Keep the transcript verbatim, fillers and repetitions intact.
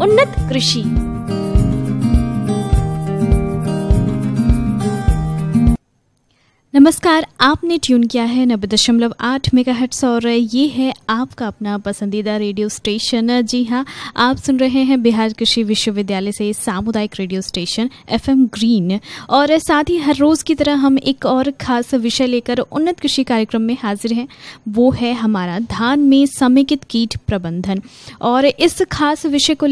उन्नत कृषि। नमस्कार, आपने ट्यून किया है नब्बे दशमलव आठ मेगाहर्ट्ज़ और ये है आपका अपना पसंदीदा रेडियो स्टेशन। जी हाँ, आप सुन रहे हैं बिहार कृषि विश्वविद्यालय से सामुदायिक रेडियो स्टेशन एफएम ग्रीन। और साथ ही हर रोज़ की तरह हम एक और ख़ास विषय लेकर उन्नत कृषि कार्यक्रम में हाजिर हैं। वो है हमारा धान में समेकित कीट प्रबंधन। और इस खास विषय को